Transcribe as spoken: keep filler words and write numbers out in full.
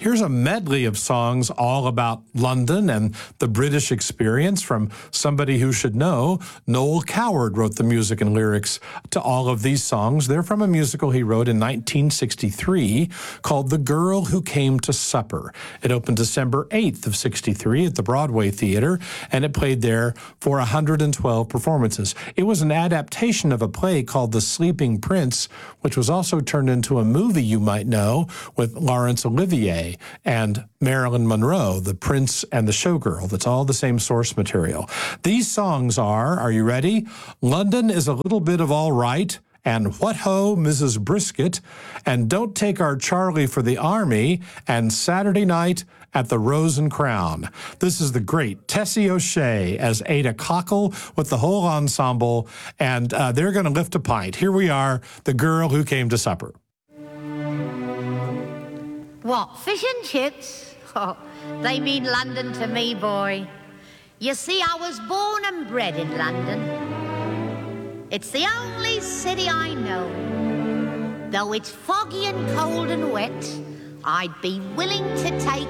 Here's a medley of songs all about London and the British experience from somebody who should know. Noel Coward wrote the music and lyrics to all of these songs. They're from a musical he wrote in nineteen sixty-three called The Girl Who Came to Supper. It opened December eighth of sixty-three at the Broadway Theater, and it played there for one hundred twelve performances. It was an adaptation of a play called The Sleeping Prince, which was also turned into a movie you might know with Laurence Olivier and Marilyn Monroe, The Prince and the Showgirl. That's all the same source material. These songs are, are you ready? London is a Little Bit of All Right, and What Ho, Missus Brisket, and Don't Take Our Charlie for the Army, and Saturday Night at the Rose and Crown. This is the great Tessie O'Shea as Ada Cockle with the whole ensemble, and uh, they're going to lift a pint. Here we are, The Girl Who Came to Supper. What, fish and chips? Oh, they mean London to me, boy. You see, I was born and bred in London. It's the only city I know. Though it's foggy and cold and wet, I'd be willing to take